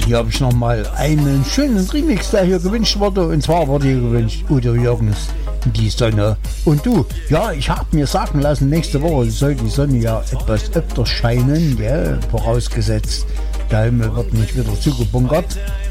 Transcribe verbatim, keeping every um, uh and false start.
hier habe ich nochmal einen schönen Remix, der hier gewünscht wurde. Und zwar wurde hier gewünscht Udo Jürgens, Die Sonne und du. Ja, ich habe mir sagen lassen, nächste Woche soll die Sonne ja etwas öfter scheinen, ja, vorausgesetzt, der Himmel wird nicht wieder zugebunkert.